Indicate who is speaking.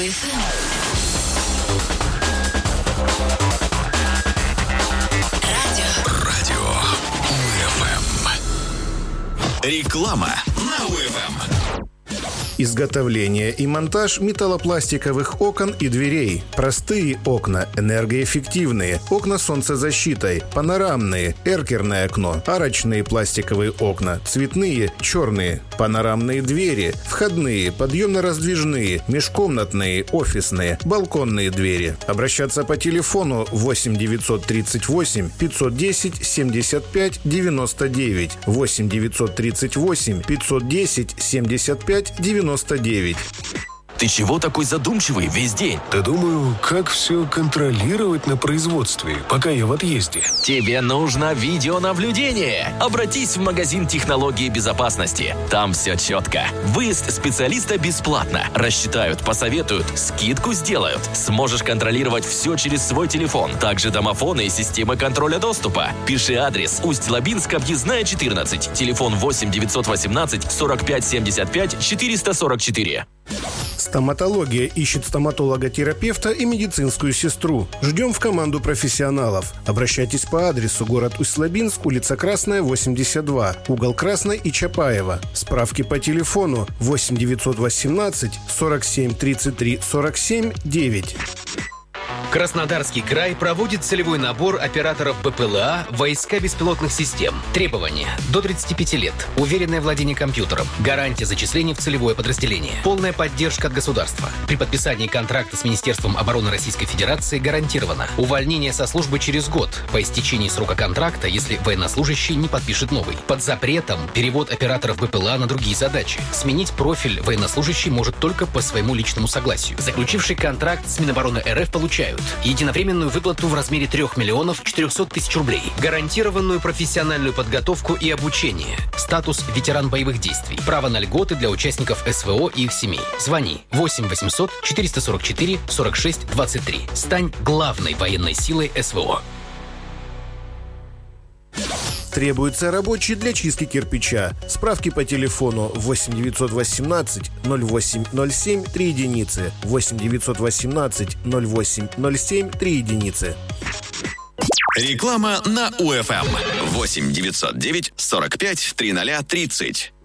Speaker 1: Радио УФМ. Реклама на УФМ.
Speaker 2: Изготовление и монтаж металлопластиковых окон и дверей. Простые окна, энергоэффективные, окна с солнцезащитой, панорамные, эркерное окно, арочные пластиковые окна, цветные, черные, панорамные двери, входные, подъемно-раздвижные, межкомнатные, офисные, балконные двери. Обращаться по телефону 8 938 510 75 99, 8 938 510 75 99.
Speaker 3: Ты чего такой задумчивый весь день?
Speaker 4: Да думаю, как все контролировать на производстве, пока я в отъезде.
Speaker 3: Тебе нужно видеонаблюдение. Обратись в магазин технологии безопасности. Там все четко. Выезд специалиста бесплатно. Рассчитают, посоветуют, скидку сделают. Сможешь контролировать все через свой телефон. Также домофоны и системы контроля доступа. Пиши адрес: Усть-Лабинск, объездная 14. Телефон 8 918 45 75 444.
Speaker 2: Стоматология ищет стоматолога-терапевта и медицинскую сестру. Ждем в команду профессионалов. Обращайтесь по адресу: город Усть-Лабинск, улица Красная, 82, угол Красной и Чапаева. Справки по телефону 8 918 47 33 47 9.
Speaker 5: Краснодарский край проводит целевой набор операторов БПЛА «Войска беспилотных систем». Требования: до 35 лет, уверенное владение компьютером, гарантия зачисления в целевое подразделение, полная поддержка от государства. При подписании контракта с Министерством обороны Российской Федерации гарантировано увольнение со службы через год по истечении срока контракта, если военнослужащий не подпишет новый. Под запретом перевод операторов БПЛА на другие задачи. Сменить профиль военнослужащий может только по своему личному согласию. Заключивший контракт с Минобороны РФ получают единовременную выплату в размере 3 миллионов 400 тысяч рублей, гарантированную профессиональную подготовку и обучение, статус ветеран боевых действий, право на льготы для участников СВО и их семей. Звони 8 800 444 46 23. Стань главной военной силой СВО.
Speaker 2: Требуется рабочий для чистки кирпича. Справки по телефону 8 918 08 07 3 единицы, 8 918 08 07 3 единицы.
Speaker 1: Реклама на УФМ. 8 909 45 00 30.